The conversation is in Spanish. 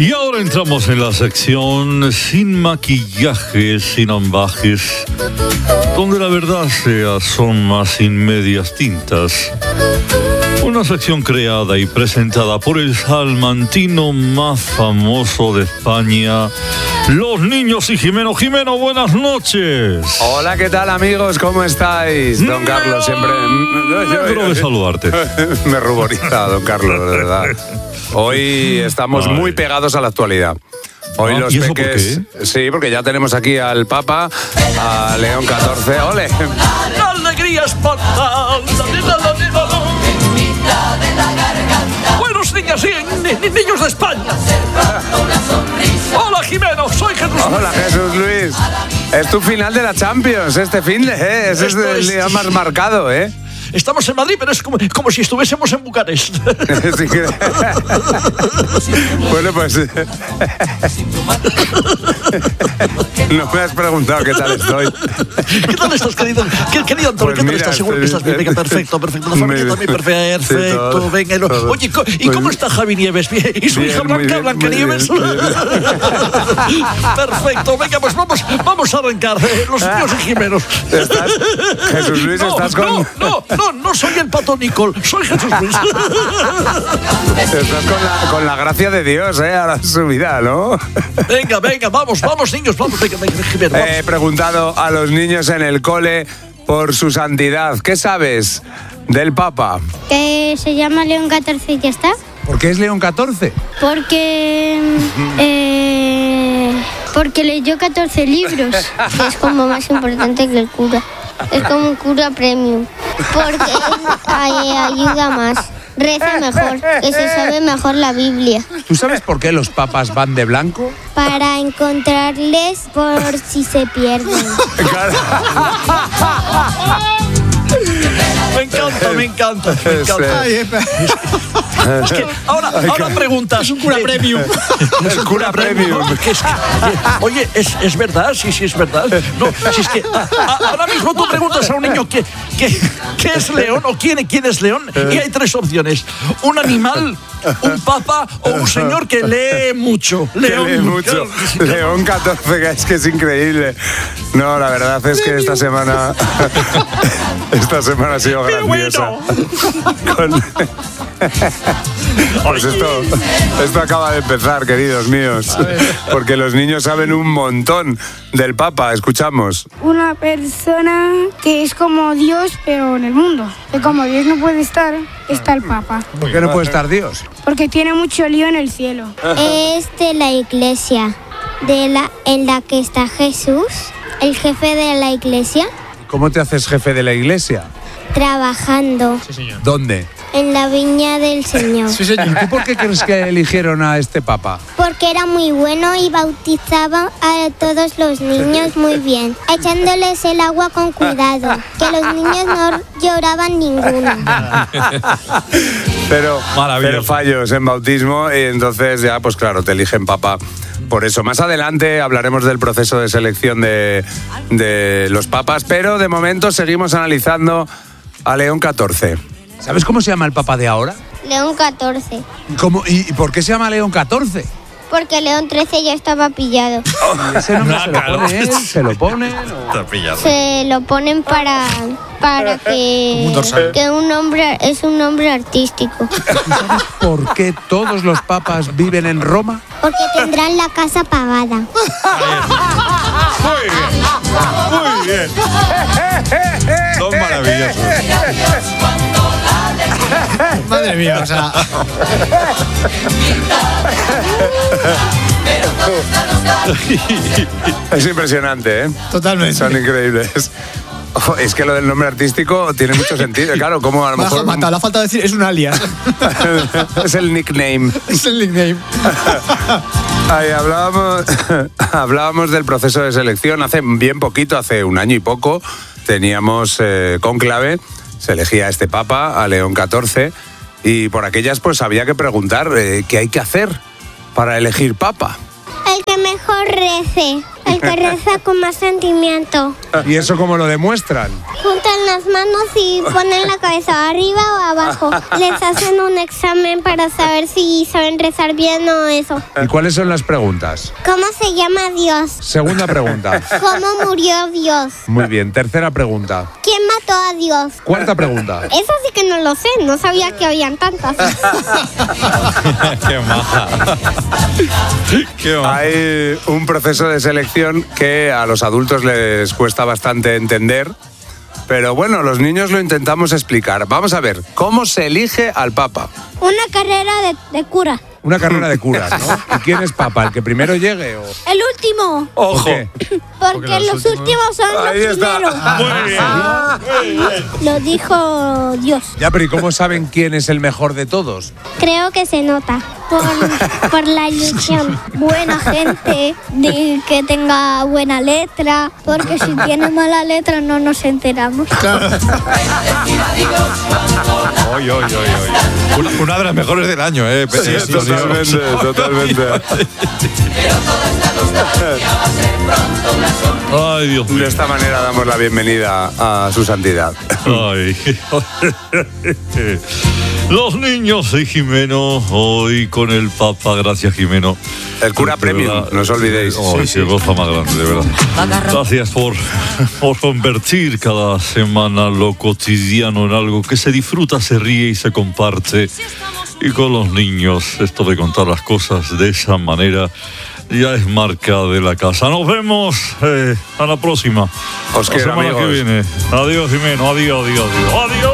Y ahora entramos en la sección sin maquillaje, sin ambajes, donde la verdad se asoma sin medias tintas. Una sección creada y presentada por el salmantino más famoso de España, Los Niños y Jimeno. Jimeno, buenas noches. Hola, ¿qué tal, amigos? ¿Cómo estáis? Don Carlos, siempre... Quiero de saludarte. Me ruboriza, don Carlos, de verdad. Hoy estamos muy pegados a la actualidad. Hoy los ¿y eso peques... por qué? Sí, porque ya tenemos aquí al Papa, a León XIV. ¡Ole! ¡La alegría espantada! Buenos niños y niños de España. Hola, Jimeno, soy Jesús Luis. Hola, Jesús Luis. Es tu final de la Champions este finde, ¿eh? Ese es el día más marcado, ¿eh? Estamos en Madrid, pero es como si estuviésemos en Bucarest. Sí que... Bueno, pues... No me has preguntado qué tal estoy. ¿Qué tal estás, querido Antonio? Pues ¿Qué tal mira, estás? Seguro que estás bien. Venga, perfecto. La familia también, perfecto. Sí, todo. Venga. Oye, ¿y cómo está Javi Nieves? Bien. ¿Y su hija Blanca Nieves? Perfecto. Venga, pues vamos a arrancar. Los niños y Jimenos. Jesús Luis, estás con... No soy el Pato Nicol, soy Jesús Luis. Estás con la gracia de Dios, ahora en su vida, ¿no? Venga, vamos, niños, vamos. Venga, Jimeno, vamos. He preguntado a los niños en el cole por su santidad. ¿Qué sabes del Papa? Que se llama León XIV y ya está. ¿Por qué es León XIV? Porque leyó 14 libros, que es como más importante que el cura. Es como un cura premium. Porque ayuda más. Reza mejor, que se sabe mejor la Biblia. ¿Tú sabes por qué los papas van de blanco? Para encontrarles por si se pierden. Me encanta. Es que ahora preguntas. Es un cura premium. Es un cura premium. No, oye, ¿es verdad? Sí, es verdad. No, si es que ahora mismo tú preguntas a un niño qué es León o quién es León y hay tres opciones. Un animal, un papa o un señor que lee mucho. Lee mucho. León XIV, es que es increíble. No, la verdad es que esta semana ha sido grandiosa. Pues esto acaba de empezar, queridos míos, porque los niños saben un montón del Papa. Escuchamos. Una persona que es como Dios, pero en el mundo. Que como Dios no puede estar, está el Papa. ¿Por qué no puede estar Dios? Porque tiene mucho lío en el cielo. Es de la iglesia, en la que está Jesús, el jefe de la iglesia, ¿Cómo te haces jefe de la iglesia? trabajando ¿Dónde? en la viña del Señor. Sí, señor. ¿Y tú por qué crees que eligieron a este Papa? Porque era muy bueno y bautizaba a todos los niños muy bien, echándoles el agua con cuidado, que los niños no lloraban ninguno. Pero Maravilloso. fallos en bautismo y entonces ya, pues claro, te eligen Papa. Por eso, más adelante hablaremos del proceso de selección de los papas, pero de momento seguimos analizando a León XIV. ¿Sabes cómo se llama el Papa de ahora? León XIV. ¿Y por qué se llama León XIV? Porque León XIII ya estaba pillado. Ese nombre se lo pone él, se lo ponen. Se lo ponen para que un hombre es un nombre artístico. ¿Sabes por qué todos los papas viven en Roma? Porque tendrán la casa pagada. Muy bien. Son maravillosos. Madre mía, o sea. Es impresionante, ¿eh? Totalmente. Son increíbles. Oh, es que lo del nombre artístico tiene mucho sentido. Claro, como a lo mejor... La falta de decir es un alias. Es el nickname. Es el nickname. Ay, hablábamos del proceso de selección hace bien poquito, hace un año y poco. Teníamos cónclave, se elegía a este Papa, a León XIV, y por aquellas pues había que preguntar qué hay que hacer para elegir Papa. El que mejor rece. El que reza con más sentimiento. ¿Y eso cómo lo demuestran? Juntan las manos y ponen la cabeza arriba o abajo. Les hacen un examen para saber si saben rezar bien o eso. ¿Y cuáles son las preguntas? ¿Cómo se llama Dios? Segunda pregunta. ¿Cómo murió Dios? Muy bien. Tercera pregunta. ¿Quién mató a Dios? Cuarta pregunta. Eso sí que no lo sé, no sabía que habían tantas. Qué maja. Qué maja. Hay un proceso de selección que a los adultos les cuesta bastante entender, pero bueno, los niños lo intentamos explicar. Vamos a ver, ¿cómo se elige al Papa? Una carrera de cura. Una carrera de curas, ¿no? ¿Y quién es Papa? ¿El que primero llegue o...? El último, ¿Por qué? porque los últimos son los Ahí está. primeros. Muy bien. Lo dijo Dios. Ya, pero ¿y cómo saben quién es el mejor de todos? Creo que se nota por la ilusión. Buena gente, que tenga buena letra, porque si tiene mala letra no nos enteramos. Oye. Una de las mejores del año, Sí, totalmente. Ay, Dios mío. De esta manera damos la bienvenida a su santidad. Ay. Los niños de Jimeno, hoy con el Papa, gracias Jimeno. El cura De premium, verdad. no os olvidéis. Ay, qué cosa más grande, de verdad. Gracias por convertir cada semana lo cotidiano en algo que se disfruta, se ríe y se comparte. Y con los niños, esto de contar las cosas de esa manera ya es marca de la casa. Nos vemos a la próxima. Os la quiero, semana amigos. que viene. Adiós, Jimeno. Adiós.